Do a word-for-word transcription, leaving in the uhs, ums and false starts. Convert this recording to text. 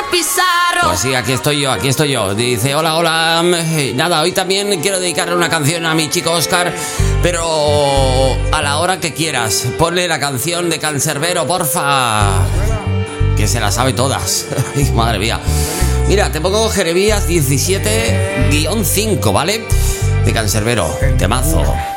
Pizarro. Pues sí, aquí estoy yo, aquí estoy yo. Dice, hola, hola. Nada, hoy también quiero dedicarle una canción a mi chico Óscar, pero a la hora que quieras. Ponle la canción de Canserbero, porfa. Que se la sabe todas. Madre mía. Mira, te pongo Jeremías diecisiete guión cinco, ¿vale? De Canserbero, temazo.